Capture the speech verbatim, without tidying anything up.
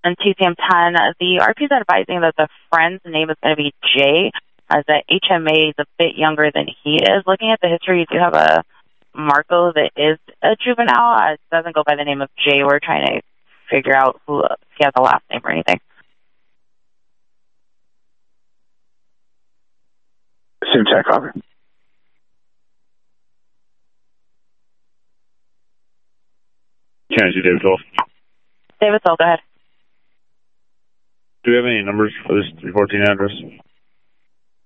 And T C M ten, the R P is advising that the friend's name is going to be Jay, as the H M A is a bit younger than he is. Looking at the history, you do have a Marco that is a juvenile. It doesn't go by the name of Jay. We're trying to figure out who, if he has a last name or anything. Sim check, over. County two, David Toll. David Toll, go ahead. Do we have any numbers for this three fourteen address?